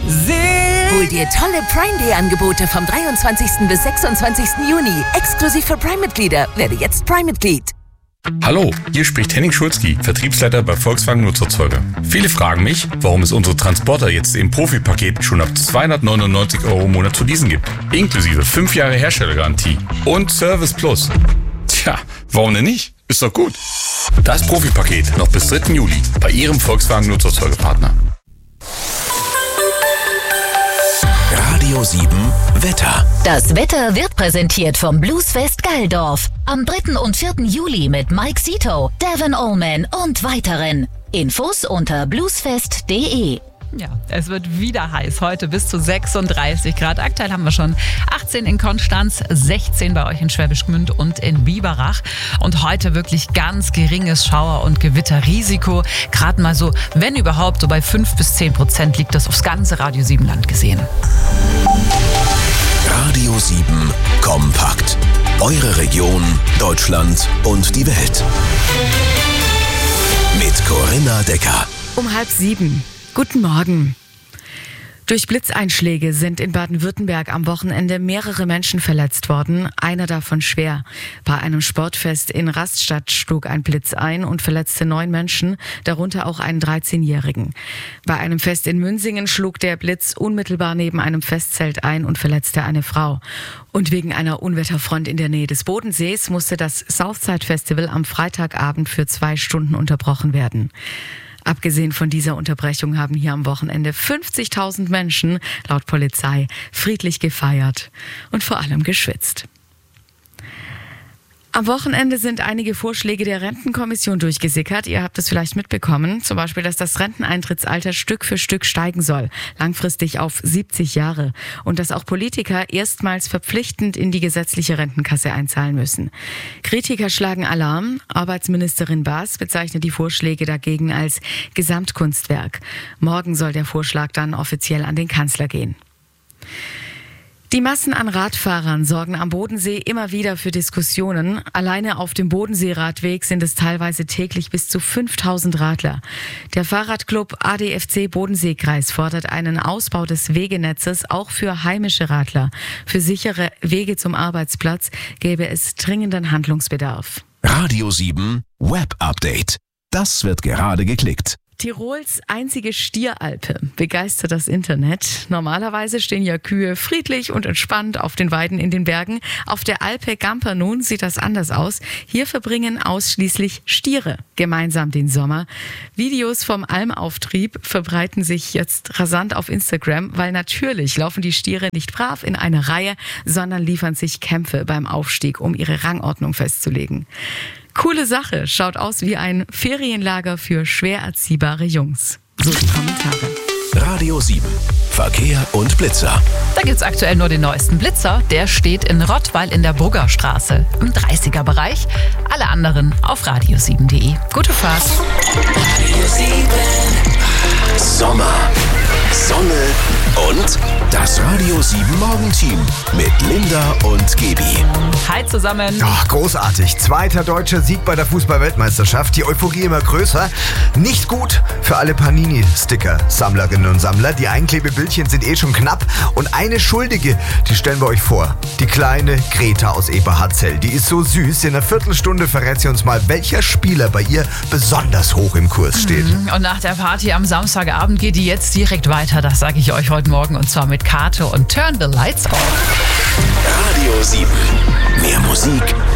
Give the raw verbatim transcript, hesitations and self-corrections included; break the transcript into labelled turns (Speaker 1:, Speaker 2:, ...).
Speaker 1: Hol dir tolle Prime Day Angebote vom dreiundzwanzigsten bis sechsundzwanzigsten Juni. Exklusiv für Prime-Mitglieder. Werde jetzt Prime-Mitglied.
Speaker 2: Hallo, hier spricht Henning Schulzki, Vertriebsleiter bei Volkswagen Nutzerzeuger. Viele fragen mich, warum es unsere Transporter jetzt im Profi-Paket schon ab zweihundertneunundneunzig Euro im Monat zu leasen gibt. Inklusive fünf Jahre Herstellergarantie und Service Plus. Tja, warum denn nicht? Ist doch gut. Das Profi-Paket noch bis dritten Juli bei Ihrem Volkswagen Nutzerzeugerpartner.
Speaker 3: Radio sieben Wetter.
Speaker 4: Das Wetter wird präsentiert vom Bluesfest Galdorf. Am dritten und vierten Juli mit Mike Zito, Devon Allman und weiteren. Infos unter bluesfest punkt de.
Speaker 5: Ja, es wird wieder heiß. Heute bis zu sechsunddreißig Grad. Aktuell haben wir schon achtzehn in Konstanz, sechzehn bei euch in Schwäbisch Gmünd und in Biberach. Und heute wirklich ganz geringes Schauer- und Gewitterrisiko. Gerade mal so, wenn überhaupt, so bei fünf bis zehn Prozent liegt das aufs ganze Radio sieben Land gesehen.
Speaker 3: Radio sieben Kompakt. Eure Region, Deutschland und die Welt. Mit Corinna Decker.
Speaker 6: Um halb sieben. Guten Morgen. Durch Blitzeinschläge sind in Baden-Württemberg am Wochenende mehrere Menschen verletzt worden, einer davon schwer. Bei einem Sportfest in Raststadt schlug ein Blitz ein und verletzte neun Menschen, darunter auch einen dreizehnjährigen. Bei einem Fest in Münsingen schlug der Blitz unmittelbar neben einem Festzelt ein und verletzte eine Frau. Und wegen einer Unwetterfront in der Nähe des Bodensees musste das Southside Festival am Freitagabend für zwei Stunden unterbrochen werden. Abgesehen von dieser Unterbrechung haben hier am Wochenende fünfzigtausend Menschen, laut Polizei, friedlich gefeiert und vor allem geschwitzt. Am Wochenende sind einige Vorschläge der Rentenkommission durchgesickert. Ihr habt es vielleicht mitbekommen, zum Beispiel, dass das Renteneintrittsalter Stück für Stück steigen soll, langfristig auf siebzig Jahre. Und dass auch Politiker erstmals verpflichtend in die gesetzliche Rentenkasse einzahlen müssen. Kritiker schlagen Alarm. Arbeitsministerin Baas bezeichnet die Vorschläge dagegen als Gesamtkunstwerk. Morgen soll der Vorschlag dann offiziell an den Kanzler gehen. Die Massen an Radfahrern sorgen am Bodensee immer wieder für Diskussionen. Alleine auf dem Bodenseeradweg sind es teilweise täglich bis zu fünftausend Radler. Der Fahrradclub A D F C Bodenseekreis fordert einen Ausbau des Wegenetzes auch für heimische Radler. Für sichere Wege zum Arbeitsplatz gäbe es dringenden Handlungsbedarf.
Speaker 3: Radio sieben Web Update. Das wird gerade geklickt.
Speaker 6: Tirols einzige Stieralpe begeistert das Internet. Normalerweise stehen ja Kühe friedlich und entspannt auf den Weiden in den Bergen. Auf der Alpe Gamper nun sieht das anders aus. Hier verbringen ausschließlich Stiere gemeinsam den Sommer. Videos vom Almauftrieb verbreiten sich jetzt rasant auf Instagram, weil natürlich laufen die Stiere nicht brav in eine Reihe, sondern liefern sich Kämpfe beim Aufstieg, um ihre Rangordnung festzulegen. Coole Sache, schaut aus wie ein Ferienlager für schwer erziehbare Jungs. So die Kommentare.
Speaker 3: Radio sieben Verkehr und Blitzer.
Speaker 5: Da gibt's aktuell nur den neuesten Blitzer. Der steht in Rottweil in der Bruggerstraße im dreißiger-Bereich. Alle anderen auf radio sieben punkt de. Gute Fahrt.
Speaker 3: Radio sieben. Sommer, Sonne und das Radio sieben Morgenteam mit Linda und Gebi.
Speaker 5: Hi zusammen.
Speaker 7: Oh, großartig. Zweiter deutscher Sieg bei der Fußball-Weltmeisterschaft. Die Euphorie immer größer. Nicht gut für alle Panini-Sticker-Sammlerinnen und Sammler. Die Einklebebildchen sind eh schon knapp. Und eine Schuldige, die stellen wir euch vor. Die kleine Greta aus Eberhardzell. Die ist so süß. In einer Viertelstunde verrät sie uns mal, welcher Spieler bei ihr besonders hoch im Kurs steht.
Speaker 5: Und nach der Party am Samstagabend geht die jetzt direkt weiter. Das sage ich euch heute Morgen. Und zwar mit Kate und Turn the Lights Off.
Speaker 3: Radio sieben. Mehr Musik,